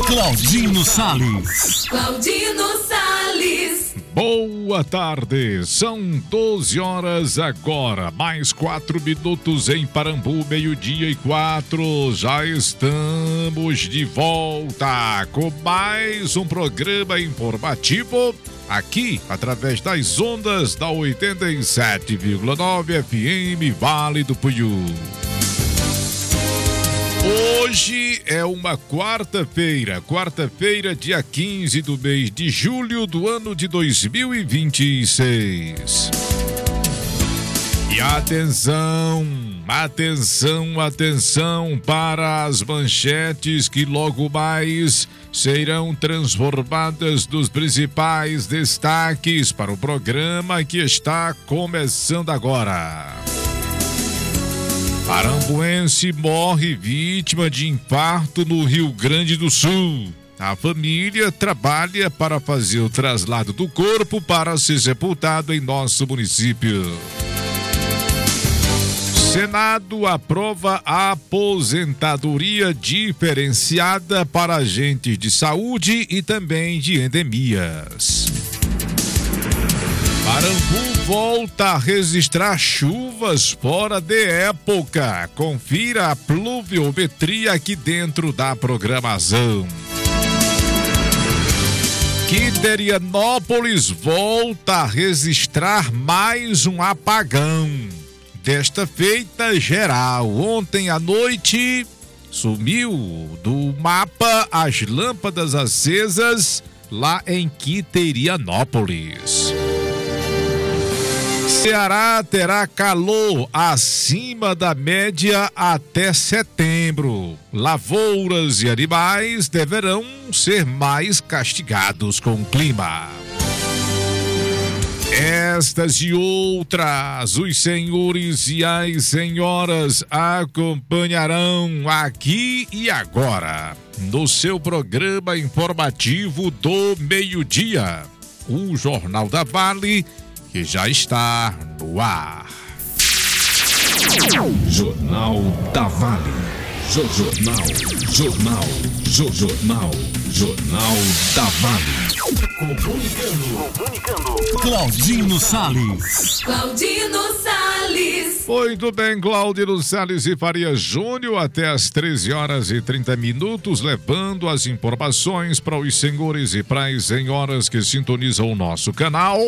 Claudino Sales. Boa tarde, são 12 horas agora, mais 4 minutos em Parambu, 12:04. Já estamos de volta com mais um programa informativo aqui através das ondas da 87,9 FM Vale do Puiú. Hoje é uma quarta-feira, dia 15 do mês de julho do ano de 2026. E atenção para as manchetes que logo mais serão transformadas dos principais destaques para o programa que está começando agora. Parambuense morre vítima de infarto no Rio Grande do Sul. A família trabalha para fazer o traslado do corpo para ser sepultado em nosso município. Senado aprova a aposentadoria diferenciada para agentes de saúde e também de endemias. Parambu volta a registrar chuvas fora de época. Confira a pluviometria aqui dentro da programação. Quiterianópolis volta a registrar mais um apagão. Desta feita geral, ontem à noite sumiu do mapa as lâmpadas acesas lá em Quiterianópolis. Ceará terá calor acima da média até setembro. Lavouras e animais deverão ser mais castigados com o clima. Estas e outras, os senhores e as senhoras acompanharão aqui e agora, no seu programa informativo do meio-dia, o Jornal da Vale, que já está no ar. Jornal da Vale. Jornal da Vale. Comunicando. Claudino Sales. Muito bem, Claudino Sales e Faria Júnior, até às 13 horas e 30 minutos, levando as informações para os senhores e para as senhoras que sintonizam o nosso canal.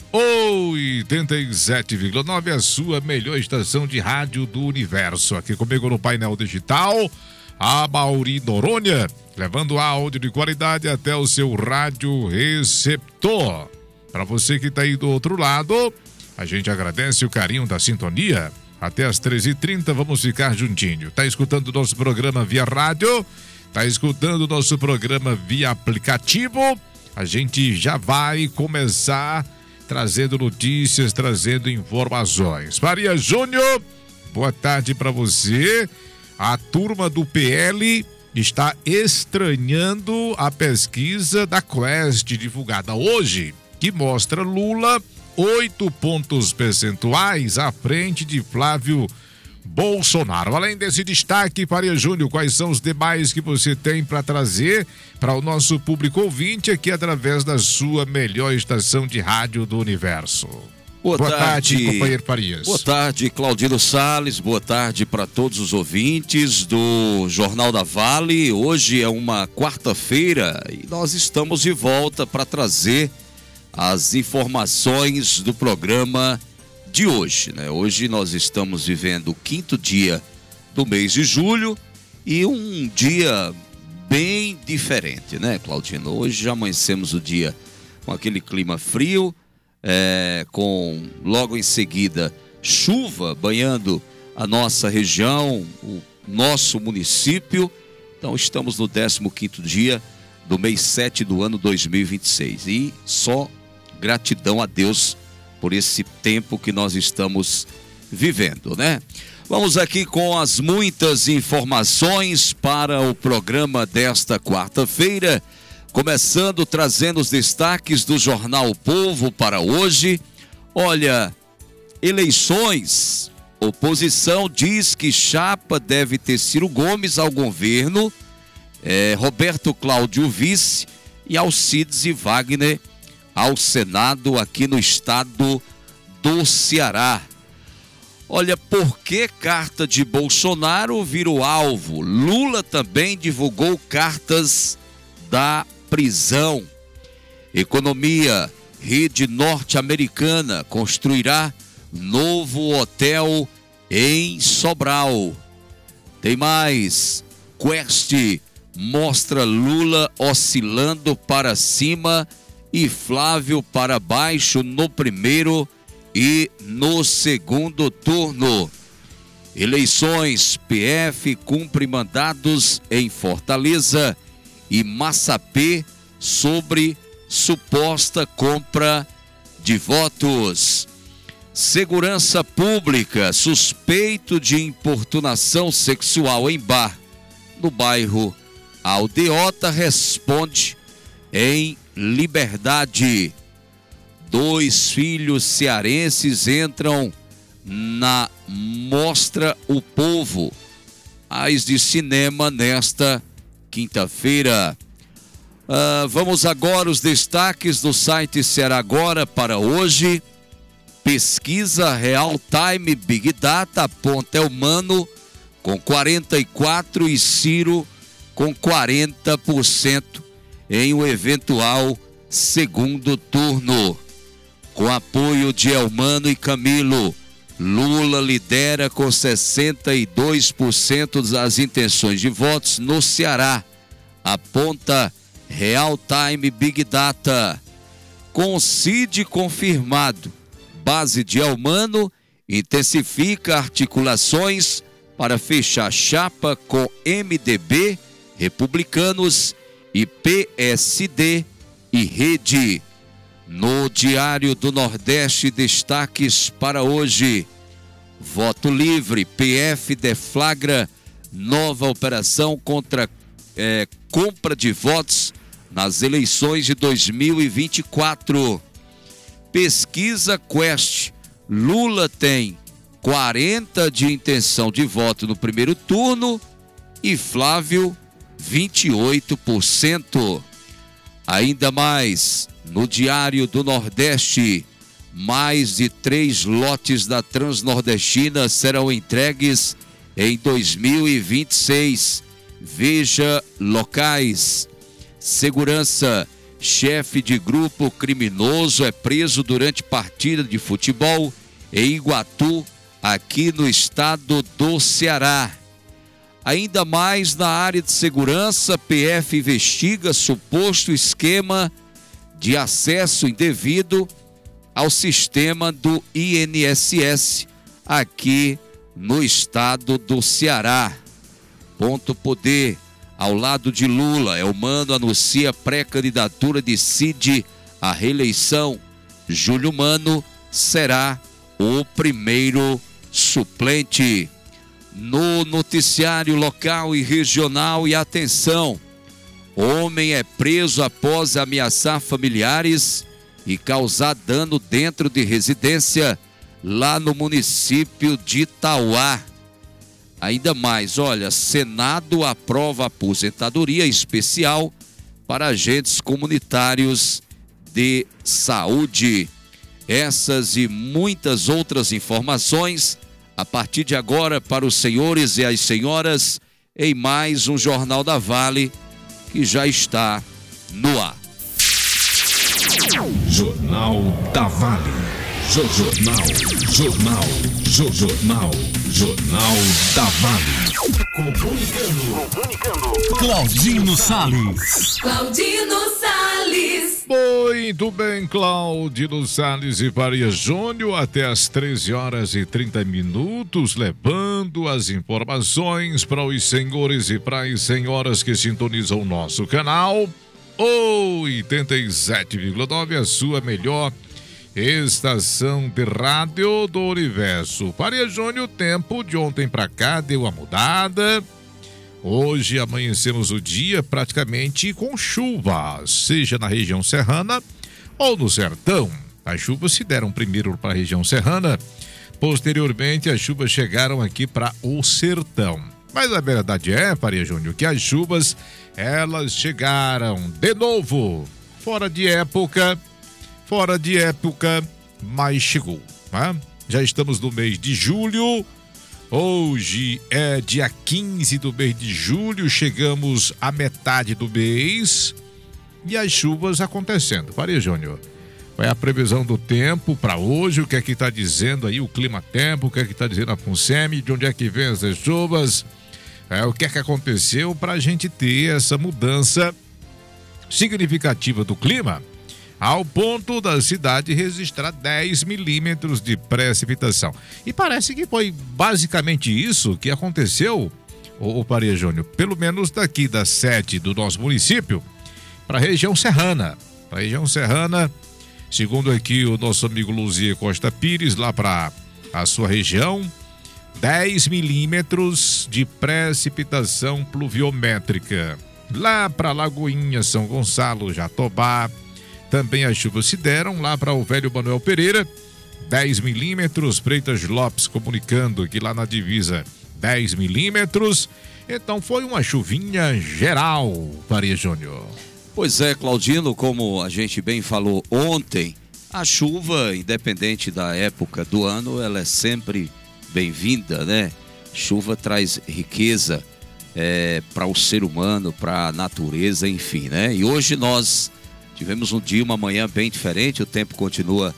87,9, a sua melhor estação de rádio do universo. Aqui comigo no painel digital, a Mauri Noronha, levando áudio de qualidade até o seu rádio receptor. Para você que está aí do outro lado, a gente agradece o carinho da sintonia. Até às 13h30 vamos ficar juntinho. Tá escutando o nosso programa via rádio? Tá escutando o nosso programa via aplicativo? A gente já vai começar trazendo notícias, trazendo informações. Faria Júnior, boa tarde para você. A turma do PL está estranhando a pesquisa da Quest divulgada hoje, que mostra Lula 8 pontos percentuais à frente de Flávio Bolsonaro. Além desse destaque, Faria Júnior, quais são os demais que você tem para trazer para o nosso público ouvinte aqui através da sua melhor estação de rádio do universo? Boa tarde, companheiro Farias. Boa tarde, Claudino Sales. Boa tarde para todos os ouvintes do Jornal da Vale. Hoje é uma quarta-feira e nós estamos de volta para trazer as informações do programa de hoje, né? Hoje nós estamos vivendo o 5º dia do mês de julho e um dia bem diferente, né, Claudino? Hoje já amanhecemos o dia com aquele clima frio, com logo em seguida chuva banhando a nossa região, o nosso município. Então estamos no 15º dia do mês 7 do ano 2026 e só gratidão a Deus por esse tempo que nós estamos vivendo, né? Vamos aqui com as muitas informações para o programa desta quarta-feira, começando trazendo os destaques do Jornal O Povo para hoje. Olha, eleições, oposição diz que chapa deve ter Ciro Gomes ao governo Roberto Cláudio vice e Alcides e Wagner ao Senado aqui no estado do Ceará. Olha, por que carta de Bolsonaro virou alvo? Lula também divulgou cartas da prisão. Economia, rede norte-americana construirá novo hotel em Sobral. Tem mais. Quest mostra Lula oscilando para cima e Flávio para baixo no primeiro e no segundo turno. Eleições, PF cumpre mandados em Fortaleza e Massapê sobre suposta compra de votos. Segurança Pública, suspeito de importunação sexual em bar no bairro Aldeota, responde em liberdade. 2 filhos cearenses entram na Mostra O Povo, AIS de cinema nesta quinta-feira. Vamos agora os destaques do site Ceará Agora para hoje. Pesquisa Real Time Big Data aponta Elmano com 44% e Ciro com 40% em um eventual segundo turno. Com apoio de Elmano e Camilo, Lula lidera com 62% das intenções de votos no Ceará, aponta Real Time Big Data. Com Cid confirmado, base de Elmano intensifica articulações para fechar chapa com MDB, Republicanos e PSD e Rede. No Diário do Nordeste, destaques para hoje. Voto livre, PF deflagra nova operação contra compra de votos nas eleições de 2024. Pesquisa Quest, Lula tem 40% de intenção de voto no primeiro turno e Flávio 28%. Ainda mais, no Diário do Nordeste, mais de 3 lotes da Transnordestina serão entregues em 2026. Veja locais. Segurança, chefe de grupo criminoso é preso durante partida de futebol em Iguatu, aqui no estado do Ceará. Ainda mais na área de segurança, PF investiga suposto esquema de acesso indevido ao sistema do INSS aqui no estado do Ceará. Ponto Poder, ao lado de Lula, Elmano anuncia pré-candidatura de Cid à reeleição. Júlio Mano será o primeiro suplente. No noticiário local e regional, e atenção, homem é preso após ameaçar familiares e causar dano dentro de residência lá no município de Itauá. Ainda mais, olha, Senado aprova aposentadoria especial para agentes comunitários de saúde. Essas e muitas outras informações a partir de agora para os senhores e as senhoras em mais um Jornal da Vale que já está no ar. Jornal da Vale. Jornal da Vale. Comunicando. Claudino Salles. Muito bem, Claudino Salles e Faria Júnior, até às 13h30, levando as informações para os senhores e para as senhoras que sintonizam o nosso canal. 87,9, a sua melhor estação de rádio do universo. Faria Júnior, o tempo de ontem para cá deu uma mudada. Hoje amanhecemos o dia praticamente com chuva, seja na região serrana ou no sertão. As chuvas se deram primeiro para a região serrana, posteriormente as chuvas chegaram aqui para o sertão. Mas a verdade é, Faria Júnior, que as chuvas, elas chegaram de novo, fora de época, mas chegou, né? Já estamos no mês de julho, hoje é dia 15 do mês de julho, chegamos à metade do mês e as chuvas acontecendo. Faria Júnior, qual é a previsão do tempo para hoje? O que é que está dizendo aí o clima-tempo? O que é que está dizendo a FUNSEMI? De onde é que vem essas chuvas? O que é que aconteceu para a gente ter essa mudança significativa do clima ao ponto da cidade registrar 10 milímetros de precipitação? E parece que foi basicamente isso que aconteceu, o Faria Júnior, pelo menos daqui da sede do nosso município para a região serrana. Segundo aqui o nosso amigo Luzia Costa Pires, lá para a sua região, 10 milímetros de precipitação pluviométrica. Lá para Lagoinha, São Gonçalo, Jatobá, também as chuvas se deram lá para o Velho Manuel Pereira, 10 milímetros, Freitas Lopes comunicando que lá na divisa 10 milímetros. Então foi uma chuvinha geral, Faria Júnior. Pois é, Claudino, como a gente bem falou ontem, a chuva, independente da época do ano, ela é sempre bem-vinda, né? Chuva traz riqueza para o ser humano, para a natureza, enfim, né? E hoje nós tivemos um dia, uma manhã bem diferente, o tempo continua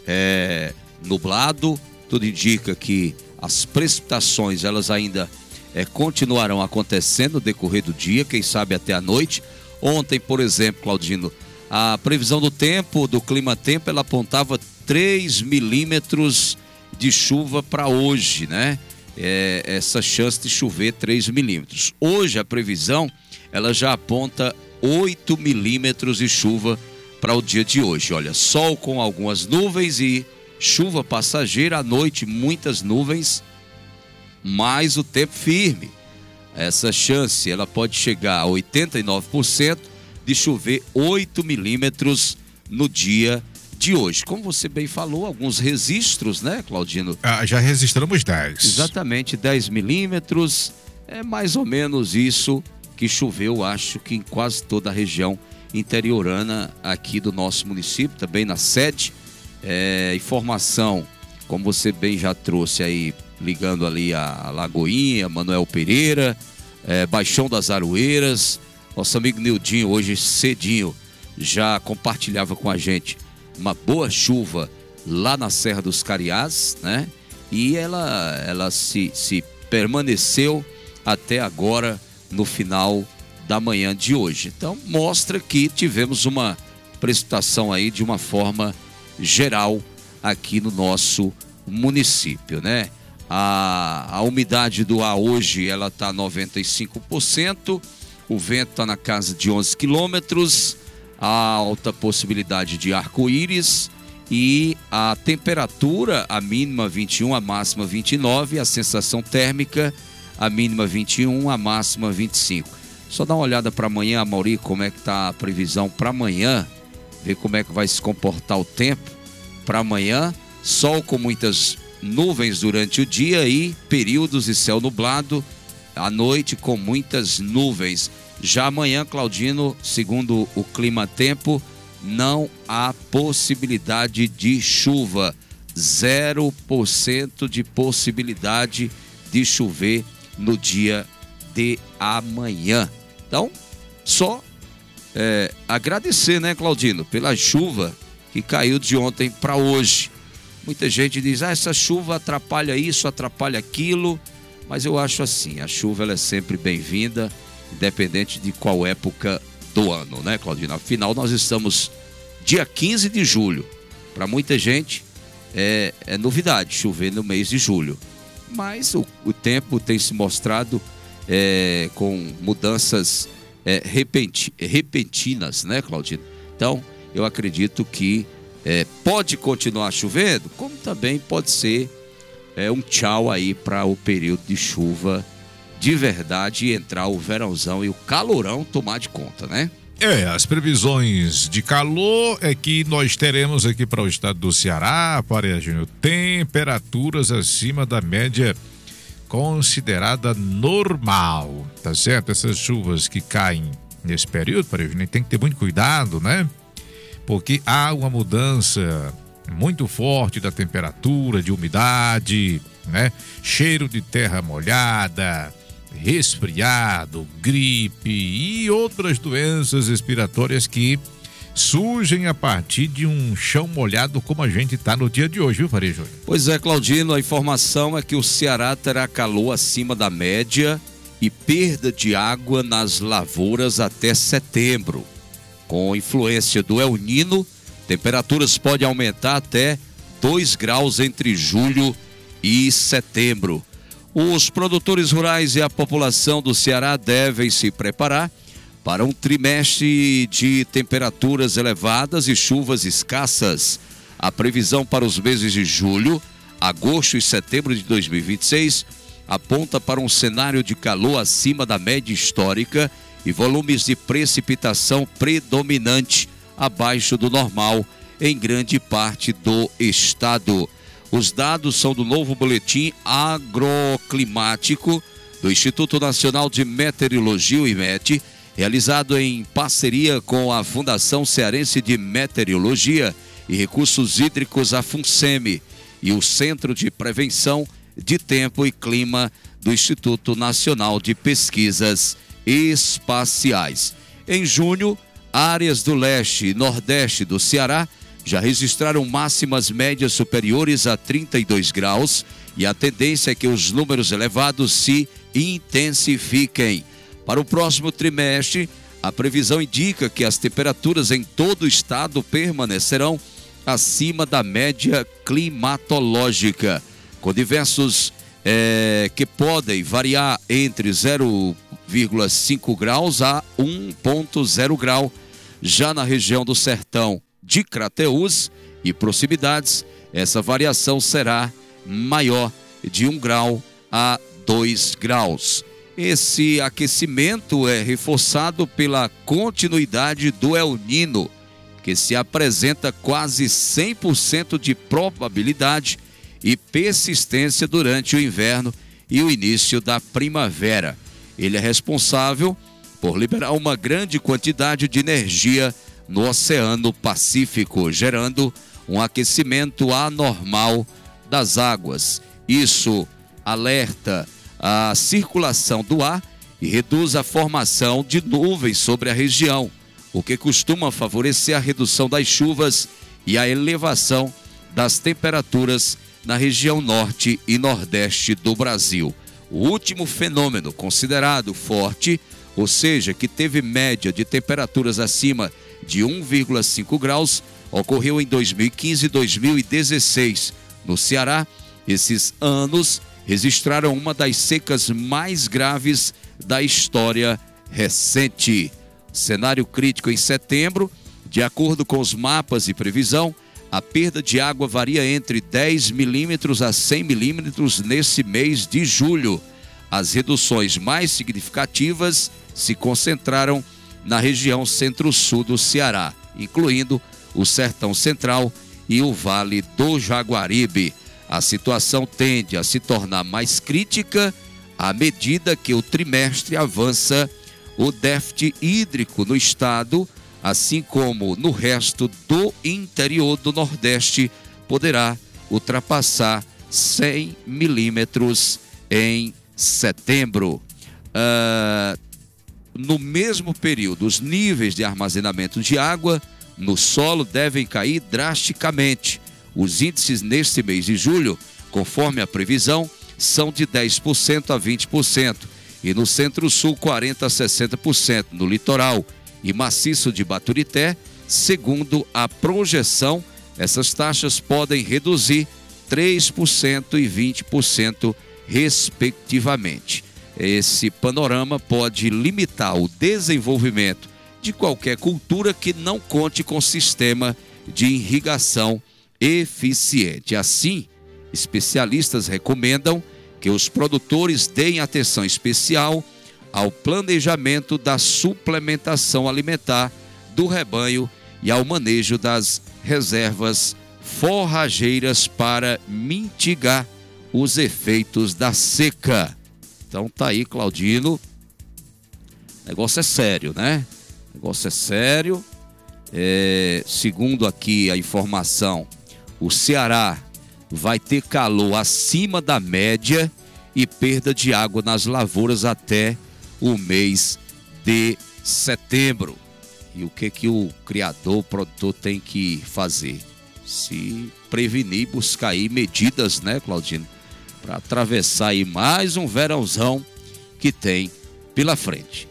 nublado, tudo indica que as precipitações, elas ainda continuarão acontecendo no decorrer do dia, quem sabe até a noite. Ontem, por exemplo, Claudino, a previsão do tempo, do clima-tempo, ela apontava 3 milímetros de chuva para hoje, né? Essa chance de chover 3 milímetros. Hoje a previsão, ela já aponta 8 milímetros de chuva para o dia de hoje. Olha, sol com algumas nuvens e chuva passageira, à noite muitas nuvens, mas o tempo firme. Essa chance, ela pode chegar a 89% de chover 8 milímetros no dia de hoje. Como você bem falou, alguns registros, né, Claudino? Já registramos 10. Exatamente, 10 milímetros. É mais ou menos isso que choveu, acho que em quase toda a região interiorana aqui do nosso município, também na sede. Informação, como você bem já trouxe aí, ligando ali a Lagoinha, Manuel Pereira, Baixão das Aroeiras. Nosso amigo Nildinho, hoje cedinho, já compartilhava com a gente uma boa chuva lá na Serra dos Cariás, né? E ela se permaneceu até agora no final da manhã de hoje. Então mostra que tivemos uma precipitação aí de uma forma geral aqui no nosso município, né? A umidade do ar hoje, ela está 95%, o vento está na casa de 11 quilômetros, a alta possibilidade de arco-íris e a temperatura, a mínima 21, a máxima 29, a sensação térmica, a mínima 21, a máxima 25. Só dá uma olhada para amanhã, Amauri, como é que está a previsão para amanhã, ver como é que vai se comportar o tempo para amanhã. Sol com muitas nuvens durante o dia e períodos de céu nublado à noite com muitas nuvens. Já amanhã, Claudino, segundo o clima-tempo, não há possibilidade de chuva. 0% de possibilidade de chover no dia de amanhã. Então, só agradecer, né, Claudino, pela chuva que caiu de ontem para hoje. Muita gente diz, essa chuva atrapalha isso, atrapalha aquilo, mas eu acho assim, a chuva ela é sempre bem-vinda, independente de qual época do ano, né, Claudino? Afinal, nós estamos dia 15 de julho. Para muita gente é novidade chover no mês de julho, mas o tempo tem se mostrado com mudanças repentinas, né, Claudino? Então, eu acredito que pode continuar chovendo, como também pode ser um tchau aí para o período de chuva de verdade e entrar o verãozão e o calorão tomar de conta, né? As previsões de calor é que nós teremos aqui para o estado do Ceará, Faria Júnior, temperaturas acima da média considerada normal, tá certo? Essas chuvas que caem nesse período, a gente tem que ter muito cuidado, né? Porque há uma mudança muito forte da temperatura, de umidade, né? Cheiro de terra molhada, resfriado, gripe e outras doenças respiratórias que surgem a partir de um chão molhado como a gente está no dia de hoje, viu, Faria Júnior? Pois é, Claudino, a informação é que o Ceará terá calor acima da média e perda de água nas lavouras até setembro. Com influência do El Niño, temperaturas podem aumentar até 2 graus entre julho e setembro. Os produtores rurais e a população do Ceará devem se preparar para um trimestre de temperaturas elevadas e chuvas escassas. A previsão para os meses de julho, agosto e setembro de 2026 aponta para um cenário de calor acima da média histórica e volumes de precipitação predominante abaixo do normal em grande parte do estado. Os dados são do novo boletim agroclimático do Instituto Nacional de Meteorologia, o IMET, realizado em parceria com a Fundação Cearense de Meteorologia e Recursos Hídricos, a FUNSEMI, e o Centro de Prevenção de Tempo e Clima do Instituto Nacional de Pesquisas Espaciais. Em junho, áreas do leste e nordeste do Ceará já registraram máximas médias superiores a 32 graus e a tendência é que os números elevados se intensifiquem. Para o próximo trimestre, a previsão indica que as temperaturas em todo o estado permanecerão acima da média climatológica, com diversos que podem variar entre 0,5 graus a 1,0 grau. Já na região do Sertão de Crateús e proximidades, essa variação será maior, de 1 grau a 2 graus. Esse aquecimento é reforçado pela continuidade do El Niño, que se apresenta quase 100% de probabilidade e persistência durante o inverno e o início da primavera. Ele é responsável por liberar uma grande quantidade de energia no Oceano Pacífico, gerando um aquecimento anormal das águas. Isso alerta a circulação do ar e reduz a formação de nuvens sobre a região, o que costuma favorecer a redução das chuvas e a elevação das temperaturas na região norte e nordeste do Brasil. O último fenômeno considerado forte, ou seja, que teve média de temperaturas acima de 1,5 graus, ocorreu em 2015 e 2016. No Ceará, esses anos registraram uma das secas mais graves da história recente. Cenário crítico em setembro, de acordo com os mapas de previsão, a perda de água varia entre 10 milímetros a 100 milímetros nesse mês de julho. As reduções mais significativas se concentraram na região centro-sul do Ceará, incluindo o Sertão Central e o Vale do Jaguaribe. A situação tende a se tornar mais crítica à medida que o trimestre avança. O déficit hídrico no estado, assim como no resto do interior do Nordeste, poderá ultrapassar 100 milímetros em setembro. No mesmo período, os níveis de armazenamento de água no solo devem cair drasticamente. Os índices neste mês de julho, conforme a previsão, são de 10% a 20%, e no Centro-Sul 40% a 60%, no litoral e maciço de Baturité, segundo a projeção, essas taxas podem reduzir 3% e 20%, respectivamente. Esse panorama pode limitar o desenvolvimento de qualquer cultura que não conte com sistema de irrigação eficiente. Assim, especialistas recomendam que os produtores deem atenção especial ao planejamento da suplementação alimentar do rebanho e ao manejo das reservas forrageiras para mitigar os efeitos da seca. Então tá aí, Claudino. O negócio é sério, né? O negócio é sério. Segundo aqui a informação, o Ceará vai ter calor acima da média e perda de água nas lavouras até o mês de setembro. E o que o criador, o produtor tem que fazer? Se prevenir, buscar aí medidas, né, Claudino? Para atravessar aí mais um verãozão que tem pela frente.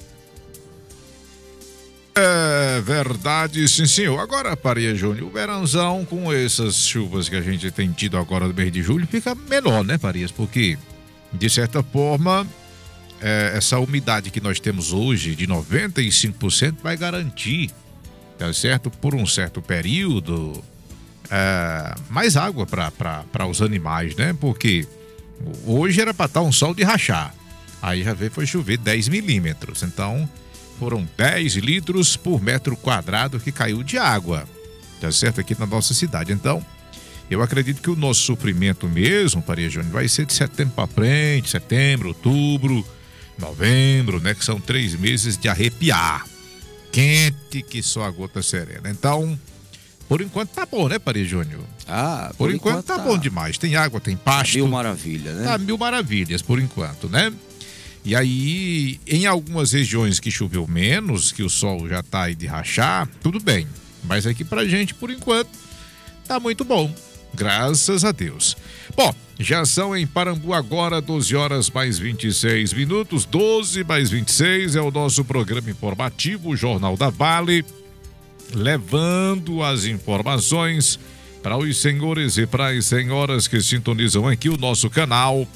É verdade, sim, senhor. Agora, Faria Júnior, o verãozão com essas chuvas que a gente tem tido agora no mês de julho fica menor, né, Farias? Porque, de certa forma, essa umidade que nós temos hoje de 95% vai garantir, tá certo? Por um certo período, mais água para os animais, né? Porque hoje era para estar um sol de rachar. Aí já foi chover 10 milímetros. Então, foram 10 litros por metro quadrado que caiu de água, tá certo? Aqui na nossa cidade. Então, eu acredito que o nosso sofrimento mesmo, Faria Júnior, vai ser de setembro para frente, setembro, outubro, novembro, né? Que são 3 meses de arrepiar. Quente que só a gota serena. Então, por enquanto tá bom, né, Faria Júnior? Por enquanto tá bom demais. Tem água, tem pasto. Tá mil maravilhas, né? Tá mil maravilhas, por enquanto, né? E aí, em algumas regiões que choveu menos, que o sol já tá aí de rachar, tudo bem. Mas aqui pra gente, por enquanto, tá muito bom. Graças a Deus. Bom, já são em Parambu agora 12 horas mais 26 minutos. 12 mais 26 é o nosso programa informativo, o Jornal da Vale, levando as informações para os senhores e para as senhoras que sintonizam aqui o nosso canal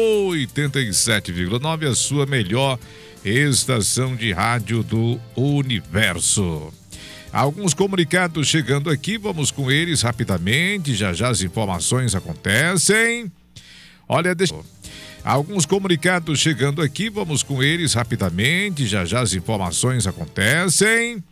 87,9, a sua melhor estação de rádio do universo. Alguns comunicados chegando aqui, vamos com eles rapidamente, já as informações acontecem. Olha, alguns comunicados chegando aqui, vamos com eles rapidamente, já as informações acontecem.